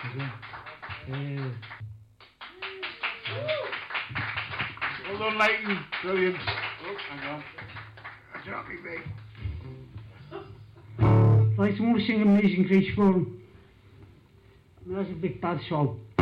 Well done, Leighton. Brilliant. Oh, hang on. That's happy, mate. Right, I'm going to sing Amazing Grace for him. That's a big bad song.